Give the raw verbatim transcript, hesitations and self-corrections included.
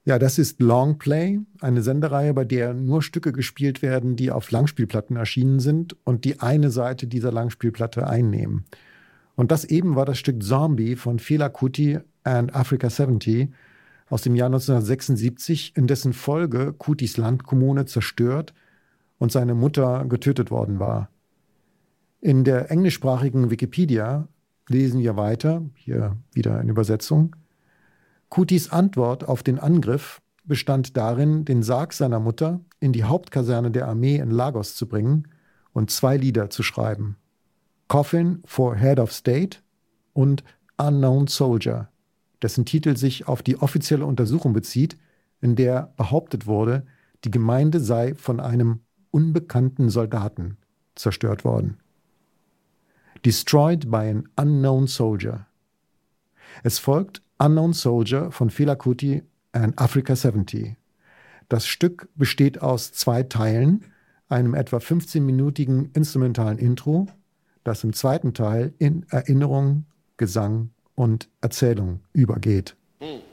Ja, das ist Longplay, eine Sendereihe, bei der nur Stücke gespielt werden, die auf Langspielplatten erschienen sind und die eine Seite dieser Langspielplatte einnehmen. Und das eben war das Stück Zombie von Fela Kuti and Africa siebzig aus dem Jahr neunzehnhundertsechsundsiebzig, in dessen Folge Kutis Landkommune zerstört und seine Mutter getötet worden war. In der englischsprachigen Wikipedia lesen wir weiter, hier wieder in Übersetzung: Kutis Antwort auf den Angriff bestand darin, den Sarg seiner Mutter in die Hauptkaserne der Armee in Lagos zu bringen und zwei Lieder zu schreiben: Coffin for Head of State und Unknown Soldier, dessen Titel sich auf die offizielle Untersuchung bezieht, in der behauptet wurde, die Gemeinde sei von einem unbekannten Soldaten zerstört worden. Destroyed by an Unknown Soldier. Es folgt Unknown Soldier von Fela Kuti and Africa siebzig. Das Stück besteht aus zwei Teilen, einem etwa fünfzehnminütigen instrumentalen Intro, das im zweiten Teil in Erinnerung, Gesang und Erzählung übergeht. Hm.